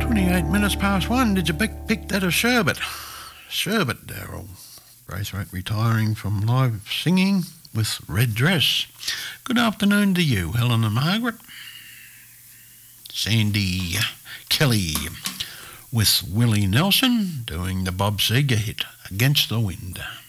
28 minutes past 1. Did you pick that as Sherbet? Sherbet, Daryl. Braithwaite retiring from live singing with Red Dress. Good afternoon to you, Helen and Margaret. Sandy Kelly with Willie Nelson doing the Bob Seger hit, Against the Wind.